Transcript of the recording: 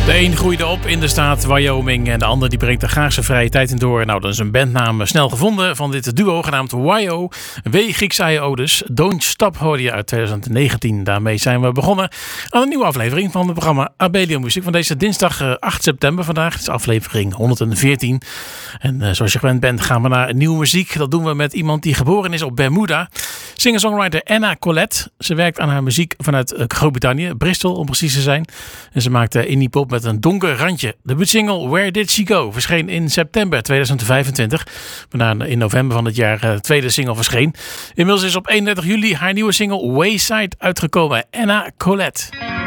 De een groeide op in de staat Wyoming en de ander die brengt er graag zijn vrije tijd in door. Nou, dan is een bandnaam snel gevonden van dit duo genaamd YO. W Griekse IO dus. Don't Stop hoorde je uit 2019. Daarmee zijn we begonnen aan een nieuwe aflevering van het programma Abelio Muziek van deze dinsdag 8 september vandaag. Het is aflevering 114. En zoals je gewend bent gaan we naar nieuwe muziek. Dat doen we met iemand die geboren is op Bermuda. Singer-songwriter Anna Collette. Ze werkt aan haar muziek vanuit Groot-Brittannië, Bristol om precies te zijn. En ze maakt indie pop met een donker randje. De debuutsingle Where Did She Go verscheen in september 2025. Waarna in november van het jaar de tweede single verscheen. Inmiddels is op 31 juli haar nieuwe single Wayside uitgekomen. Anna Collette.